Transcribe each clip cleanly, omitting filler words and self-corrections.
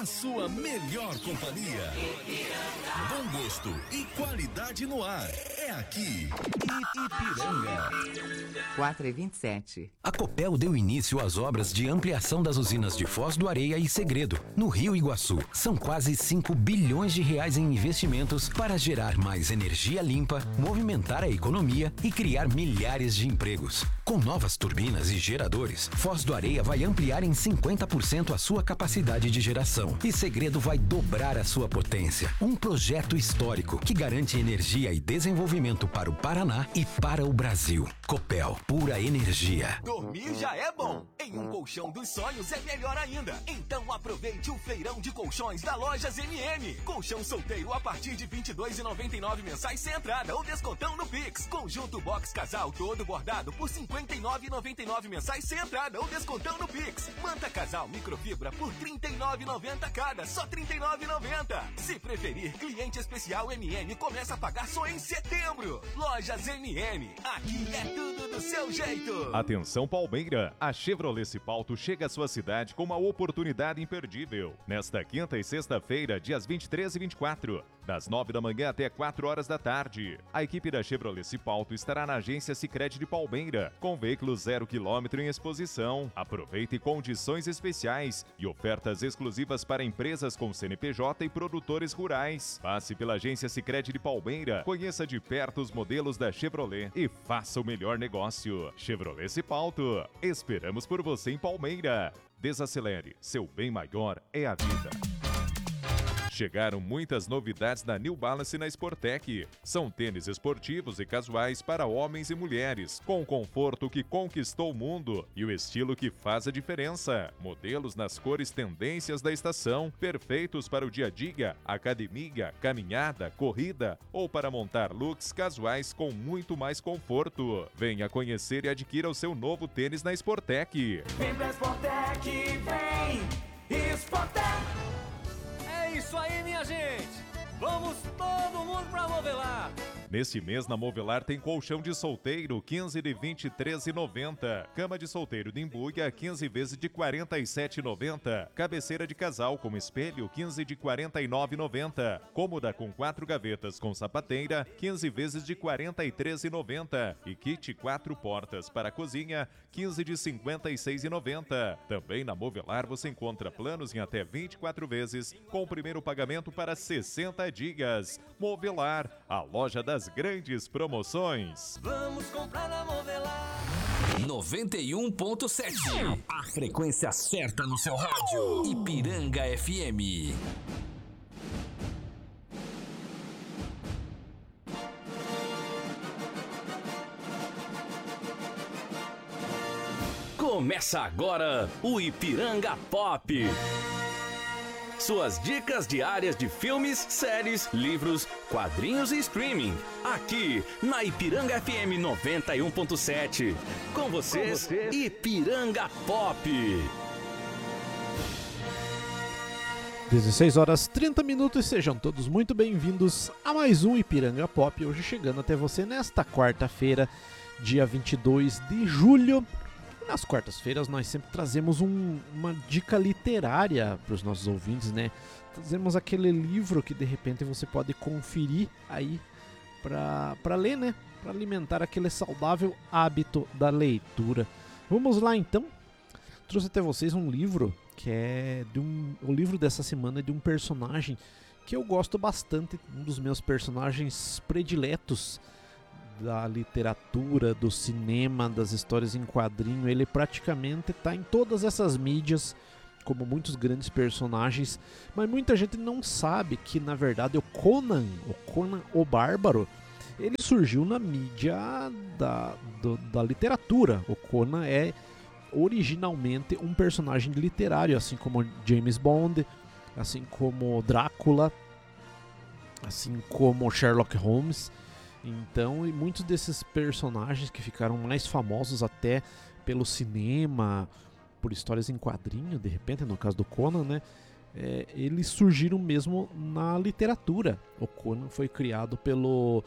sua melhor companhia. Bom gosto e qualidade no ar. É aqui, Ipiranga. 4h27. A Copel deu início às obras de ampliação das usinas de Foz do Areia e Segredo, no Rio Iguaçu. São quase 5 bilhões de reais em investimentos para gerar mais energia limpa, movimentar a economia e criar milhares de empregos. Com novas turbinas e geradores, Foz do Areia vai ampliar em 50% a sua capacidade de geração e Segredo vai dobrar a sua potência. Um projeto histórico que garante energia e desenvolvimento para o Paraná e para o Brasil. Copel, pura energia. Dormir já é bom. Em um colchão dos sonhos é melhor ainda. Então aproveite o feirão de colchões da Lojas MM. Colchão solteiro a partir de R$ 22,99 mensais sem entrada ou descontão no Pix. Conjunto box casal todo bordado por R$ 59,99 mensais sem entrada ou descontão no Pix. Manta casal microfibra por R$ 39,90 cada, só R$ 39,90. Se preferir, cliente especial MM começa a pagar só em setembro. Lojas MM, aqui é tudo do seu jeito. Atenção Palmeira, a Chevrolet Cipalto chega à sua cidade com uma oportunidade imperdível. Nesta quinta e sexta-feira, dias 23 e 24, das 9 da manhã até 4 horas da tarde. A equipe da Chevrolet Cipalto estará na agência Sicredi de Palmeira, com veículos 0 km em exposição. Aproveite condições especiais e ofertas exclusivas para empresas com CNPJ e produtores rurais. Passe pela agência Sicredi de Palmeira, conheça de perto os modelos da Chevrolet e faça o melhor negócio. Chevrolet Cipalto, esperamos por você em Palmeira. Desacelere, seu bem maior é a vida. Chegaram muitas novidades da New Balance na Sportec. São tênis esportivos e casuais para homens e mulheres, com o conforto que conquistou o mundo e o estilo que faz a diferença. Modelos nas cores tendências da estação, perfeitos para o dia a dia, academia, caminhada, corrida ou para montar looks casuais com muito mais conforto. Venha conhecer e adquira o seu novo tênis na Sportec. Vem pra Sportec, vem! Sportec! É isso aí, minha gente! Vamos todo mundo pra Movelar! Neste mês na Movelar tem colchão de solteiro 15 de 23,90, cama de solteiro de embuia 15 vezes de 47,90, cabeceira de casal com espelho 15 de 49,90, cômoda com 4 gavetas com sapateira 15 vezes de 43,90 e kit 4 portas para a cozinha 15 de 56,90. Também na Movelar você encontra planos em até 24 vezes com o primeiro pagamento para 60 dias. Movelar, a loja das grandes promoções. Vamos comprar na Movelar! 91.7. A frequência certa no seu rádio. Ipiranga FM. Começa agora o Ipiranga Pop. Suas dicas diárias de filmes, séries, livros, quadrinhos e streaming. Aqui na Ipiranga FM 91.7. Com vocês, Ipiranga Pop. 16 horas 30 minutos, sejam todos muito bem-vindos a mais um Ipiranga Pop. Hoje chegando até você nesta quarta-feira, dia 22 de julho. Nas quartas-feiras nós sempre trazemos uma dica literária para os nossos ouvintes, né? Trazemos aquele livro que de repente você pode conferir aí para ler, né? Para alimentar aquele saudável hábito da leitura. Vamos lá então. Trouxe até vocês um livro que é o livro dessa semana é de um personagem que eu gosto bastante, um dos meus personagens prediletos da literatura, do cinema, das histórias em quadrinho. Ele praticamente está em todas essas mídias, como muitos grandes personagens, mas muita gente não sabe que, na verdade, o Conan o Bárbaro, ele surgiu na mídia da literatura. O Conan é originalmente um personagem literário, assim como James Bond, assim como Drácula, assim como Sherlock Holmes. Então, e muitos desses personagens que ficaram mais famosos até pelo cinema, por histórias em quadrinho, de repente, no caso do Conan, né? Eles surgiram mesmo na literatura. O Conan foi criado pelo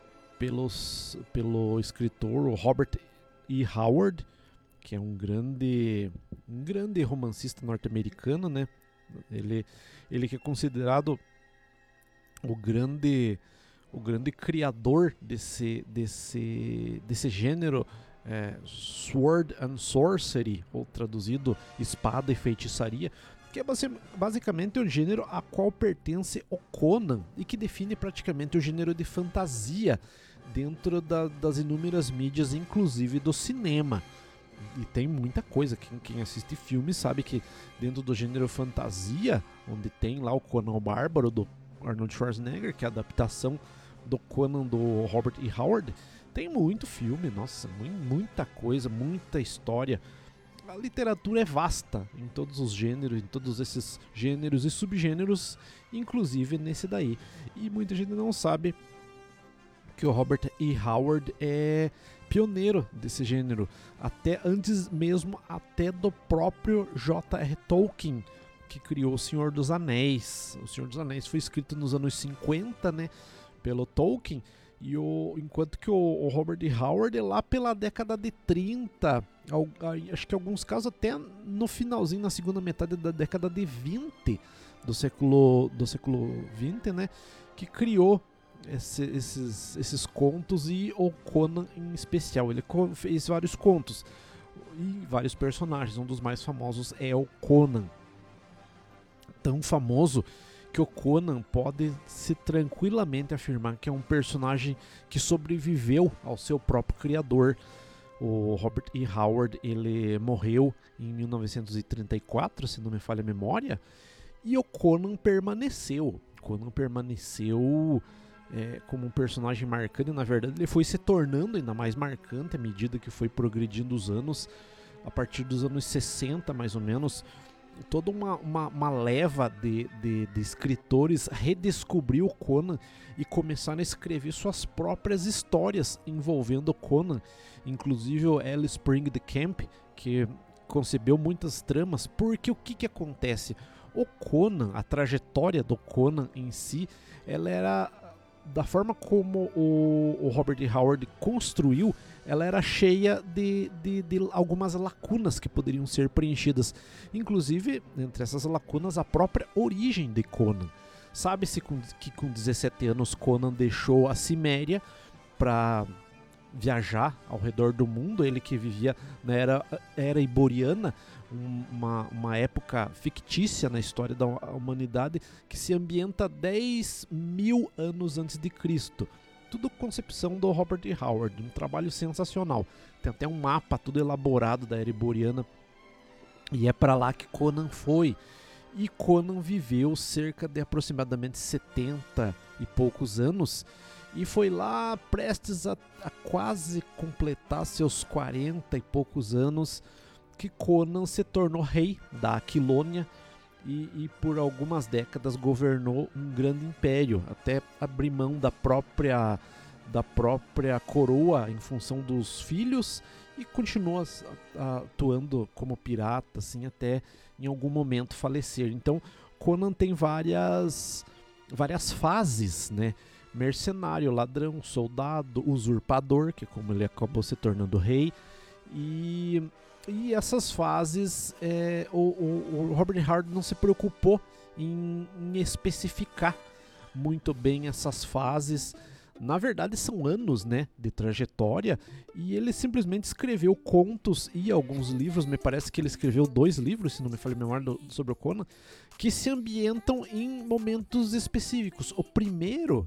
escritor Robert E. Howard, que é um grande romancista norte-americano, né? Ele que é considerado o grande criador desse gênero Sword and Sorcery, ou traduzido espada e feitiçaria, que é basicamente o gênero a qual pertence o Conan e que define praticamente o gênero de fantasia dentro das inúmeras mídias, inclusive do cinema. E tem muita coisa, quem assiste filme sabe que dentro do gênero fantasia, onde tem lá o Conan o Bárbaro do Arnold Schwarzenegger, que é a adaptação do Conan do Robert E. Howard, tem muito filme, nossa, muita coisa, muita história. A literatura é vasta em todos os gêneros, em todos esses gêneros e subgêneros, inclusive nesse daí. E muita gente não sabe que o Robert E. Howard é pioneiro desse gênero, até antes mesmo até do próprio J.R. Tolkien, que criou O Senhor dos Anéis. O Senhor dos Anéis foi escrito nos anos 50, né, pelo Tolkien, e enquanto que o Robert E. Howard é lá pela década de 30, acho que em alguns casos até no finalzinho, na segunda metade da década de 20 do século 20, né, que criou esses contos, e o Conan em especial. Ele fez vários contos e vários personagens. Um dos mais famosos é o Conan, tão famoso que o Conan pode-se tranquilamente afirmar que é um personagem que sobreviveu ao seu próprio criador. O Robert E. Howard, ele morreu em 1934, se não me falha a memória, e o Conan permaneceu. Como um personagem marcante. Na verdade, ele foi se tornando ainda mais marcante à medida que foi progredindo os anos. A partir dos anos 60, mais ou menos, toda uma leva de escritores redescobriu o Conan e começaram a escrever suas próprias histórias envolvendo o Conan. Inclusive o L. Spring de Camp, que concebeu muitas tramas, porque o que acontece? O Conan, a trajetória do Conan em si, ela era, da forma como o Robert E. Howard construiu, ela era cheia de algumas lacunas que poderiam ser preenchidas. Inclusive, entre essas lacunas, a própria origem de Conan. Sabe-se que com 17 anos Conan deixou a Ciméria para viajar ao redor do mundo. Ele que vivia na era iboriana, uma época fictícia na história da humanidade, que se ambienta 10.000 anos antes de Cristo. Tudo concepção do Robert E. Howard, um trabalho sensacional. Tem até um mapa tudo elaborado da era iboriana, e é para lá que Conan foi. E Conan viveu cerca de aproximadamente 70 e poucos anos, e foi lá prestes a quase completar seus 40 e poucos anos que Conan se tornou rei da Aquilônia e por algumas décadas governou um grande império, até abrir mão da própria coroa em função dos filhos, e continuou atuando como pirata, assim, até em algum momento falecer. Então Conan tem várias fases, né? Mercenário, ladrão, soldado, usurpador, que como ele acabou se tornando rei, e essas fases o Robert Howard não se preocupou em especificar muito bem essas fases. Na verdade são anos, né, de trajetória, e ele simplesmente escreveu contos e alguns livros. Me parece que ele escreveu 2 livros, se não me falha a memória, sobre o Conan, que se ambientam em momentos específicos. O primeiro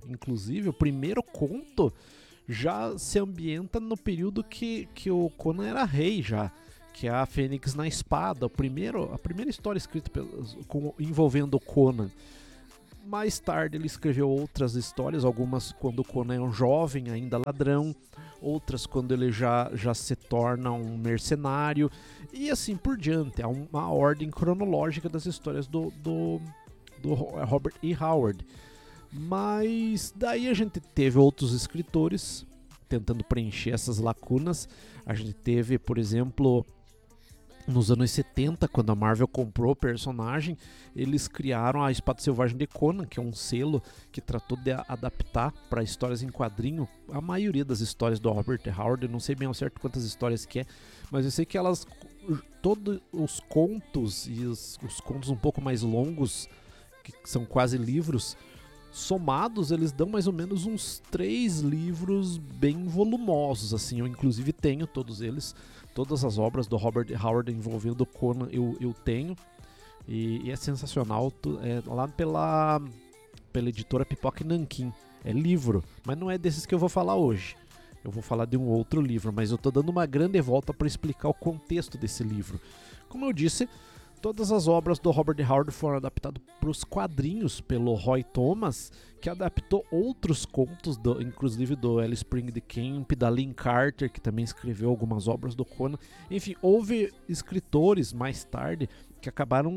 conto já se ambienta no período que o Conan era rei já, que é a Fênix na Espada, a primeira história escrita envolvendo o Conan. Mais tarde ele escreveu outras histórias, algumas quando o Conan é um jovem, ainda ladrão, outras quando ele já se torna um mercenário, e assim por diante. Há uma ordem cronológica das histórias do Robert E. Howard. Mas daí a gente teve outros escritores tentando preencher essas lacunas. A gente teve, por exemplo, nos anos 70, quando a Marvel comprou o personagem, eles criaram a Espada Selvagem de Conan, que é um selo que tratou de adaptar para histórias em quadrinho a maioria das histórias do Robert E. Howard. Eu não sei bem ao certo quantas histórias que é, mas eu sei que elas todos os contos e os contos um pouco mais longos, que são quase livros, somados eles dão mais ou menos uns 3 livros bem volumosos, assim. Eu inclusive tenho todos eles, todas as obras do Robert E. Howard envolvendo o Conan eu tenho, e é sensacional, lá pela editora Pipoca e Nanquim, é livro, mas não é desses que eu vou falar hoje. Eu vou falar de um outro livro, mas eu estou dando uma grande volta para explicar o contexto desse livro. Como eu disse, todas as obras do Robert E. Howard foram adaptadas para os quadrinhos pelo Roy Thomas, que adaptou outros contos, inclusive do L. Spring de Camp, da Lynn Carter, que também escreveu algumas obras do Conan. Enfim, houve escritores mais tarde que acabaram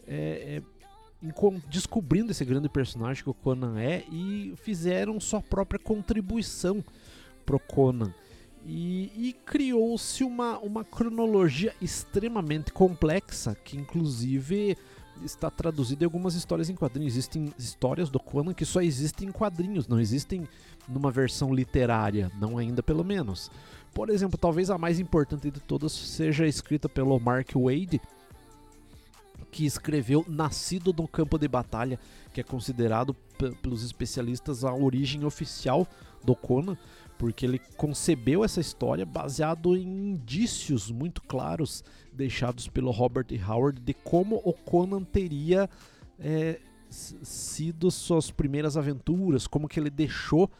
descobrindo esse grande personagem que o Conan é e fizeram sua própria contribuição pro Conan, e criou-se uma cronologia extremamente complexa, que inclusive está traduzida em algumas histórias em quadrinhos. Existem histórias do Conan que só existem em quadrinhos, não existem numa versão literária, não ainda pelo menos. Por exemplo, talvez a mais importante de todas seja escrita pelo Mark Waid, que escreveu Nascido no Campo de Batalha, que é considerado pelos especialistas a origem oficial do Conan, porque ele concebeu essa história baseado em indícios muito claros deixados pelo Robert E. Howard de como o Conan teria sido suas primeiras aventuras, como que ele deixou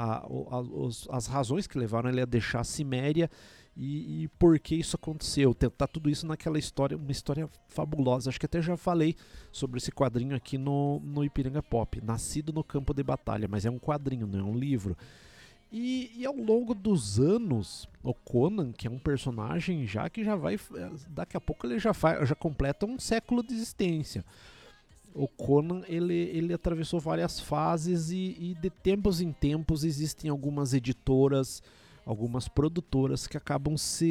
as razões que levaram ele a deixar a Ciméria e por que isso aconteceu. Tentar tudo isso naquela história, uma história fabulosa. Acho que até já falei sobre esse quadrinho aqui no Ipiranga Pop, Nascido no Campo de Batalha, mas é um quadrinho, não é um livro. E ao longo dos anos, o Conan, que é um personagem já que já vai, daqui a pouco ele já completa um século de existência. O Conan, ele atravessou várias fases e de tempos em tempos existem algumas editoras, algumas produtoras que acabam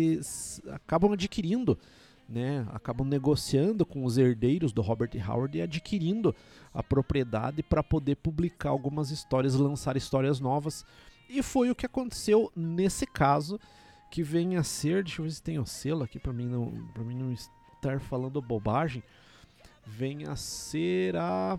adquirindo, né, acabam negociando com os herdeiros do Robert E. Howard e adquirindo a propriedade para poder publicar algumas histórias, lançar histórias novas. E foi o que aconteceu nesse caso, que vem a ser, deixa eu ver se tem o selo aqui para mim não estar falando bobagem, vem a ser a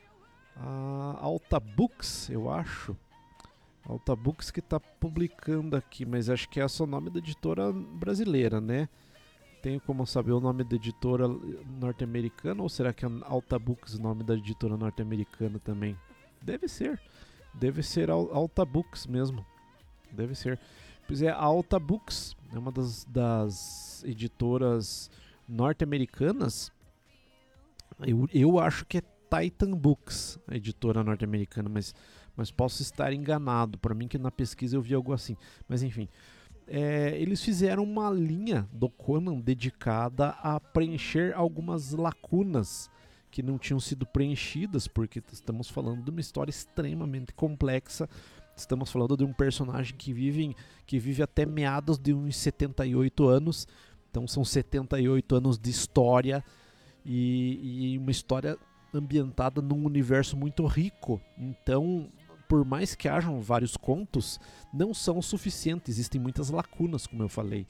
Alta Books, eu acho. Alta Books que está publicando aqui, mas acho que é só o nome da editora brasileira, né? Tenho como saber o nome da editora norte-americana, ou será que é Alta Books o nome da editora norte-americana também? Deve ser Alta Books mesmo, deve ser. Pois é, a Alta Books é uma das editoras norte-americanas. Eu acho que é Titan Books, a editora norte-americana, mas posso estar enganado. Para mim que na pesquisa eu vi algo assim. Mas enfim, eles fizeram uma linha do Conan dedicada a preencher algumas lacunas que não tinham sido preenchidas, porque estamos falando de uma história extremamente complexa. Estamos falando de um personagem que vive até meados de uns 78 anos. Então são 78 anos de história e uma história ambientada num universo muito rico. Então, por mais que hajam vários contos, não são o suficiente. Existem muitas lacunas, como eu falei.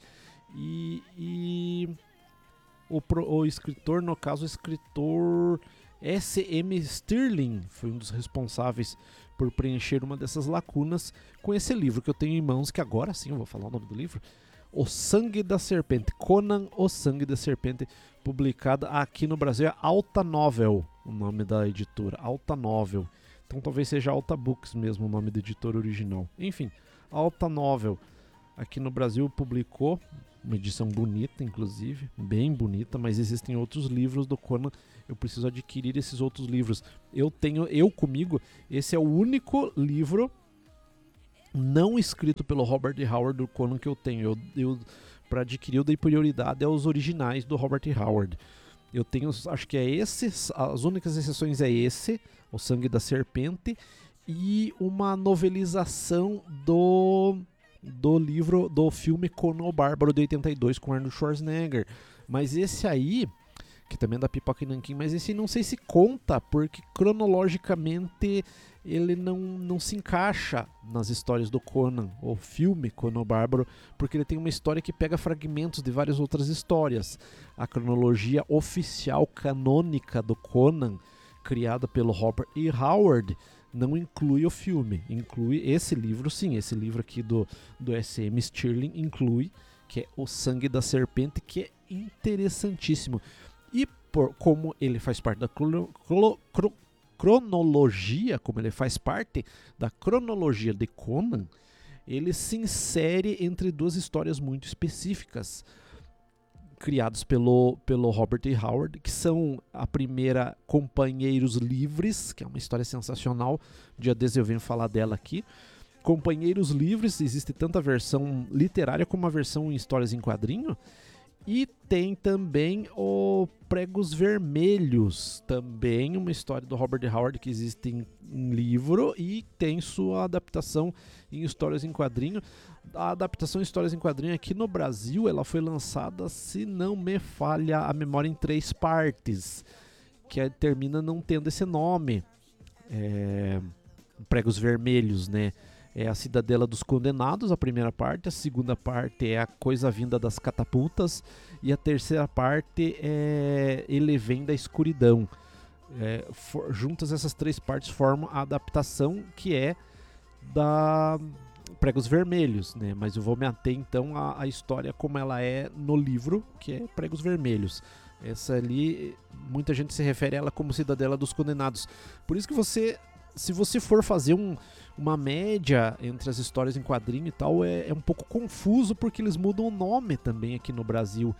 O escritor, no caso, o escritor S.M. Stirling foi um dos responsáveis por preencher uma dessas lacunas com esse livro que eu tenho em mãos, que agora sim eu vou falar o nome do livro, O Sangue da Serpente, Conan, O Sangue da Serpente, publicada aqui no Brasil, é Alta Novel, o nome da editora, Alta Novel. Então talvez seja Alta Books mesmo o nome da editora original. Enfim, Alta Novel, aqui no Brasil publicou uma edição bonita, inclusive, bem bonita, mas existem outros livros do Conan. Eu preciso adquirir esses outros livros. Eu comigo, esse é o único livro não escrito pelo Robert E. Howard do Conan que eu tenho. Para adquirir, eu dei prioridade aos originais do Robert E. Howard. Eu tenho, acho que é esse, as únicas exceções é esse, O Sangue da Serpente, e uma novelização do livro, do filme Conan o Bárbaro de 82 com Arnold Schwarzenegger. Mas esse aí, que também é da Pipoca e Nanquim, mas esse não sei se conta, porque cronologicamente ele não se encaixa nas histórias do Conan, o filme Conan o Bárbaro, porque ele tem uma história que pega fragmentos de várias outras histórias. A cronologia oficial canônica do Conan, criada pelo Robert E. Howard, não inclui o filme, inclui esse livro sim, esse livro aqui do S.M. Stirling inclui, que é O Sangue da Serpente, que é interessantíssimo. E como ele faz parte da cronologia, como ele faz parte da cronologia de Conan, ele se insere entre duas histórias muito específicas, criados pelo Robert E. Howard, que são a primeira Companheiros Livres, que é uma história sensacional, dia desses eu venho falar dela aqui. Companheiros Livres, existe tanto a versão literária como a versão em histórias em quadrinho, e tem também o Pregos Vermelhos, também uma história do Robert E. Howard que existe em livro e tem sua adaptação em histórias em quadrinho. A adaptação em histórias em quadrinho aqui no Brasil, ela foi lançada, se não me falha a memória, em 3 partes, que termina não tendo esse nome, Pregos Vermelhos, né? É a Cidadela dos Condenados, a primeira parte. A segunda parte é A Coisa Vinda das Catapultas. E a terceira parte é Ele Vem da Escuridão. Juntas essas 3 partes formam a adaptação que é da Pregos Vermelhos, né? Mas eu vou me ater então à história como ela é no livro, que é Pregos Vermelhos. Essa ali, muita gente se refere a ela como Cidadela dos Condenados. Por isso que se você for fazer uma média entre as histórias em quadrinho e tal, é um pouco confuso, porque eles mudam o nome também aqui no Brasil.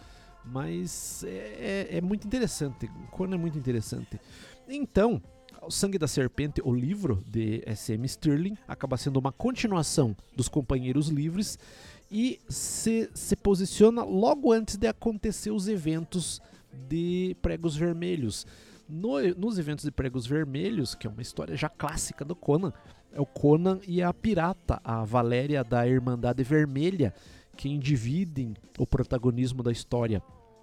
Mas é muito interessante, o Conan é muito interessante. Então, O Sangue da Serpente, o livro de S.M. Stirling, acaba sendo uma continuação dos Companheiros Livres e se posiciona logo antes de acontecer os eventos de Pregos Vermelhos. Nos eventos de Pregos Vermelhos, que é uma história já clássica do Conan, é o Conan e a pirata, a Valéria da Irmandade Vermelha, quem dividem o protagonismo da história.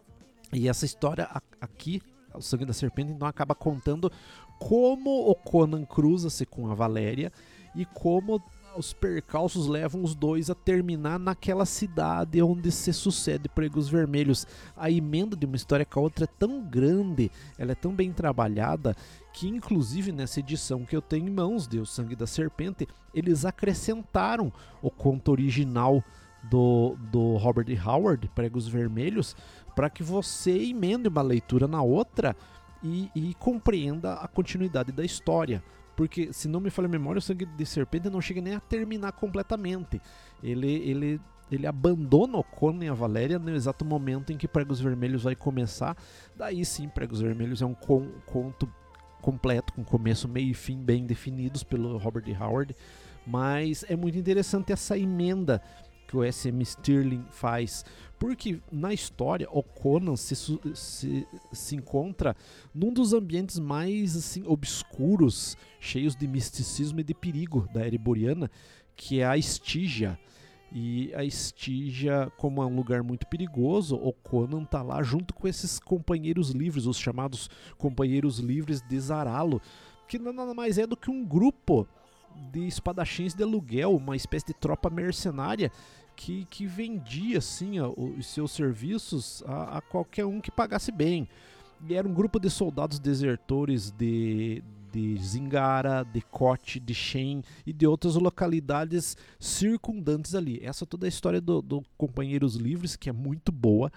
E essa história aqui, O Sangue da Serpente, então acaba contando como o Conan cruza-se com a Valéria e como os percalços levam os dois a terminar naquela cidade onde se sucede Pregos Vermelhos. A emenda de uma história com a outra é tão grande, ela é tão bem trabalhada, que inclusive nessa edição que eu tenho em mãos de O Sangue da Serpente, eles acrescentaram o conto original do Robert E. Howard, Pregos Vermelhos, para que você emende uma leitura na outra e compreenda a continuidade da história. Porque, se não me falha a memória, O Sangue de Serpente não chega nem a terminar completamente. Ele abandona o Conan e a Valéria no exato momento em que Pregos Vermelhos vai começar. Daí sim, Pregos Vermelhos é um conto completo, com começo, meio e fim bem definidos pelo Robert E. Howard. Mas é muito interessante essa emenda que o S.M. Stirling faz, porque na história o Conan se encontra num dos ambientes mais assim, obscuros, cheios de misticismo e de perigo da Ereboriana, que é a Estígia. E a Estígia, como é um lugar muito perigoso, o Conan tá lá junto com esses companheiros livres, os chamados Companheiros Livres de Zaralo, que nada mais é do que um grupo de espadachins de aluguel, uma espécie de tropa mercenária que vendia assim, os seus serviços a qualquer um que pagasse bem. E era um grupo de soldados desertores de Zingara, de Koch, de Shen e de outras localidades circundantes ali. Essa toda a história do Companheiros Livres, que é muito boa,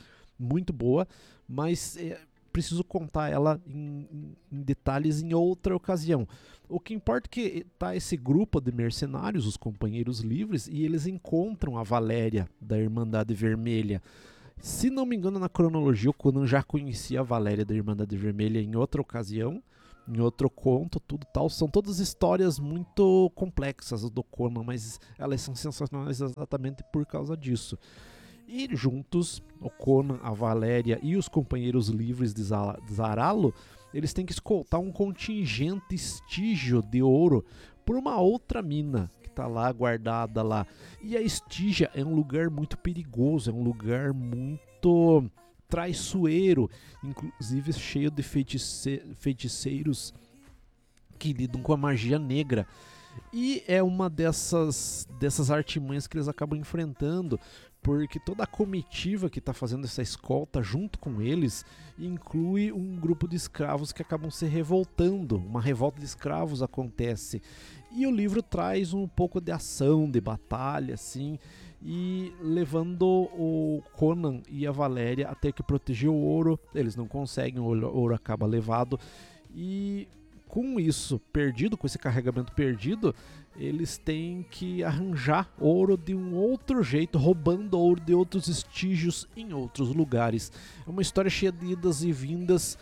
mas preciso contar ela em detalhes em outra ocasião. O que importa é que tá esse grupo de mercenários, os Companheiros Livres, e eles encontram a Valéria da Irmandade Vermelha. Se não me engano, na cronologia, o Conan já conhecia a Valéria da Irmandade Vermelha em outra ocasião, em outro conto, tudo tal. São todas histórias muito complexas do Conan, mas elas são sensacionais exatamente por causa disso. E juntos, o Conan, a Valéria e os Companheiros Livres de Zaralo, eles têm que escoltar um contingente estígio de ouro por uma outra mina que está lá guardada lá. E a Estígia é um lugar muito perigoso, é um lugar muito traiçoeiro, inclusive cheio de feiticeiros que lidam com a magia negra. E é uma dessas artimanhas que eles acabam enfrentando, porque toda a comitiva que está fazendo essa escolta junto com eles inclui um grupo de escravos que acabam se revoltando. Uma revolta de escravos acontece. E o livro traz um pouco de ação, de batalha, assim, e levando o Conan e a Valéria a ter que proteger o ouro. Eles não conseguem, o ouro acaba levado. E com isso perdido, com esse carregamento perdido, eles têm que arranjar ouro de um outro jeito, roubando ouro de outros estígios em outros lugares. É uma história cheia de idas e vindas,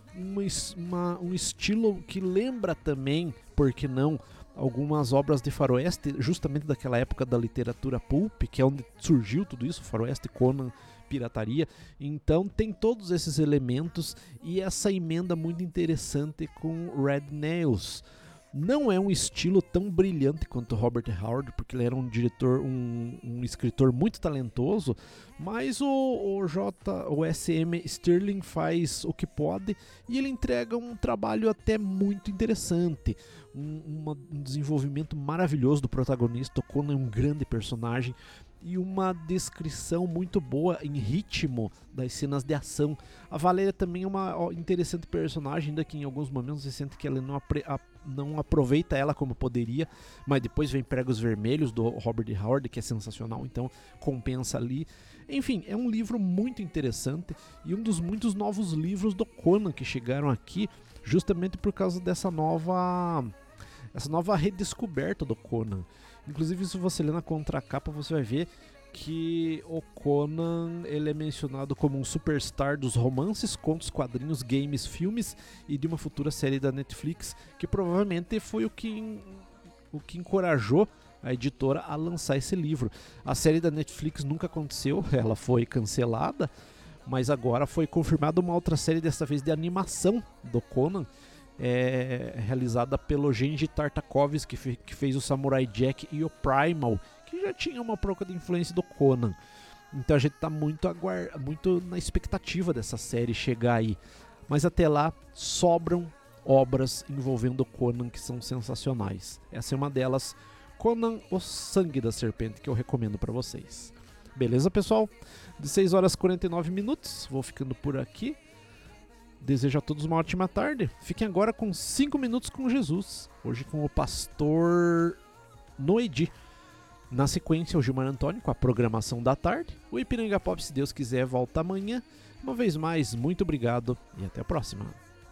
um estilo que lembra também, por que não, algumas obras de faroeste, justamente daquela época da literatura pulp, que é onde surgiu tudo isso, faroeste, Conan, pirataria. Então tem todos esses elementos e essa emenda muito interessante com Red Nails. Não é um estilo tão brilhante quanto Robert Howard, porque ele era um diretor, um escritor muito talentoso, mas o SM Stirling faz o que pode e ele entrega um trabalho até muito interessante. Um desenvolvimento maravilhoso do protagonista. O Conan é um grande personagem e uma descrição muito boa em ritmo das cenas de ação. A Valéria também é uma interessante personagem, ainda que em alguns momentos você sente que ela não aproveita ela como poderia, mas depois vem Pregos Vermelhos do Robert Howard, que é sensacional, então compensa ali. Enfim, é um livro muito interessante e um dos muitos novos livros do Conan que chegaram aqui, justamente por causa dessa nova redescoberta do Conan. Inclusive, se você ler na contracapa, você vai ver que o Conan ele é mencionado como um superstar dos romances, contos, quadrinhos, games, filmes e de uma futura série da Netflix, que provavelmente foi o que encorajou a editora a lançar esse livro. A série da Netflix nunca aconteceu, ela foi cancelada, mas agora foi confirmada uma outra série, dessa vez de animação do Conan, realizada pelo Genji Tartakovsky, que fez o Samurai Jack e o Primal, que já tinha uma pouca de influência do Conan. Então a gente está muito na expectativa dessa série chegar aí. Mas até lá sobram obras envolvendo o Conan que são sensacionais. Essa é uma delas, Conan, o Sangue da Serpente, que eu recomendo para vocês. Beleza, pessoal? De 6 horas e 49 minutos, vou ficando por aqui. Desejo a todos uma ótima tarde. Fiquem agora com 5 minutos com Jesus. Hoje com o pastor Noedi. Na sequência, o Gilmar Antônio com a programação da tarde. O Ipiranga Pop, se Deus quiser, volta amanhã. Uma vez mais, muito obrigado e até a próxima.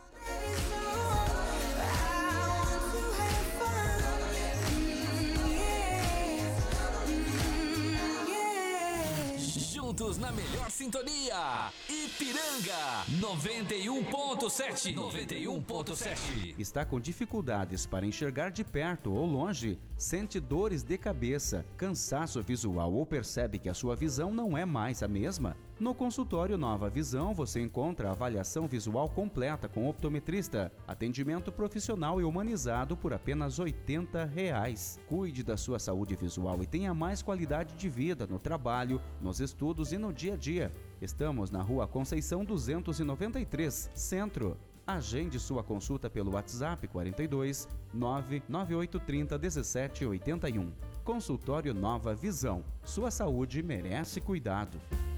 Juntos na melhor sintonia, Ipiranga 91.7. 91.7. Está com dificuldades para enxergar de perto ou longe? Sente dores de cabeça, cansaço visual ou percebe que a sua visão não é mais a mesma? No consultório Nova Visão você encontra avaliação visual completa com optometrista, atendimento profissional e humanizado por apenas R$ 80. Cuide da sua saúde visual e tenha mais qualidade de vida no trabalho, nos estudos e no dia a dia. Estamos na Rua Conceição 293, Centro. Agende sua consulta pelo WhatsApp 42 99830 1781. Consultório Nova Visão. Sua saúde merece cuidado.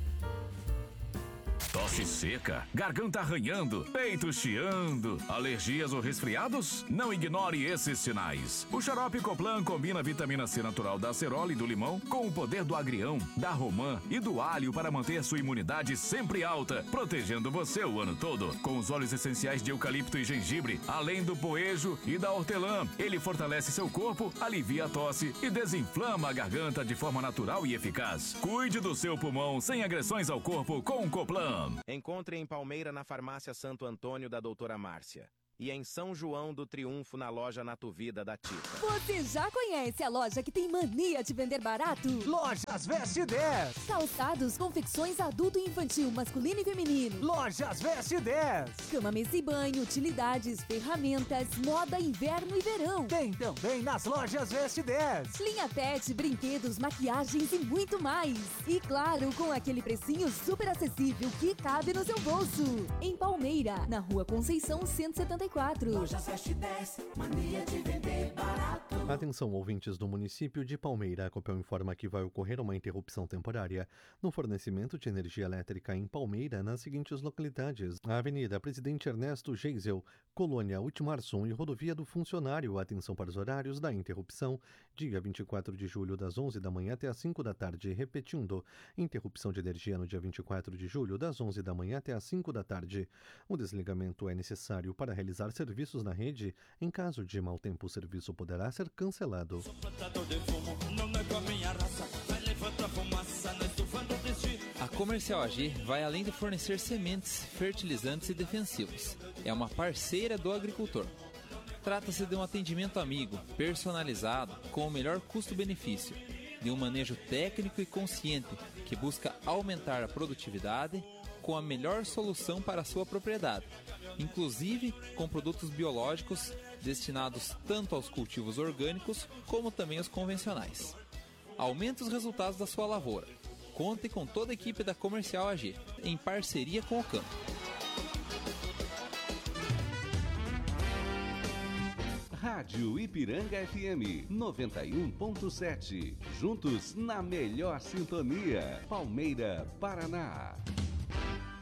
Tosse seca, garganta arranhando, peito chiando, alergias ou resfriados? Não ignore esses sinais. O xarope Coplan combina a vitamina C natural da acerola e do limão com o poder do agrião, da romã e do alho para manter sua imunidade sempre alta, protegendo você o ano todo. Com os óleos essenciais de eucalipto e gengibre, além do poejo e da hortelã, ele fortalece seu corpo, alivia a tosse e desinflama a garganta de forma natural e eficaz. Cuide do seu pulmão sem agressões ao corpo com o Coplan. Encontre em Palmeira na Farmácia Santo Antônio da Doutora Márcia. e em São João do Triunfo na loja Natuvida da Tita. Você já conhece a loja que tem mania de vender barato? Lojas Veste 10. Calçados, confecções adulto e infantil, masculino e feminino. Lojas Veste 10. Cama, mesa e banho, utilidades, ferramentas, moda, inverno e verão. Tem também nas Lojas Veste 10. Linha pet, brinquedos, maquiagens e muito mais. E claro, com aquele precinho super acessível que cabe no seu bolso. Em Palmeira, na Rua Conceição 174. Lojas Veste 10, mania de vender barato. Atenção, ouvintes do município de Palmeira. A Copel informa que vai ocorrer uma interrupção temporária no fornecimento de energia elétrica em Palmeira nas seguintes localidades: a Avenida Presidente Ernesto Geisel, Colônia Ultimarçom e Rodovia do Funcionário. Atenção para os horários da interrupção: dia 24 de julho, das 11 da manhã até as 5 da tarde. Repetindo, interrupção de energia no dia 24 de julho, das 11 da manhã até as 5 da tarde. O desligamento é necessário para realizar serviços na rede. Em caso de mau tempo, o serviço poderá ser cancelado. A Comercial AG vai além de fornecer sementes, fertilizantes e defensivos. É uma parceira do agricultor. Trata-se de um atendimento amigo, personalizado, com o melhor custo-benefício, de um manejo técnico e consciente que busca aumentar a produtividade com a melhor solução para a sua propriedade, inclusive com produtos biológicos destinados tanto aos cultivos orgânicos como também aos convencionais. Aumente os resultados da sua lavoura. Conte com toda a equipe da Comercial AG, em parceria com o campo. Rádio Ipiranga FM 91.7. Juntos na melhor sintonia. Palmeira, Paraná.